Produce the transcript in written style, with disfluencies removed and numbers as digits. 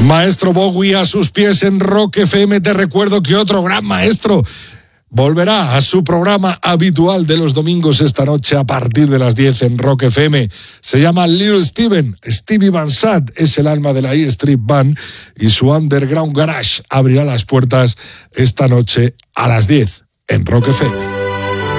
Maestro Bowie a sus pies en Rock FM. Te recuerdo que otro gran maestro volverá a su programa habitual de los domingos esta noche a partir de las 10 en Rock FM. Se llama Little Steven. Stevie Van Sant es el alma de la E Street Band y su Underground Garage abrirá las puertas esta noche a las 10 en Rock FM.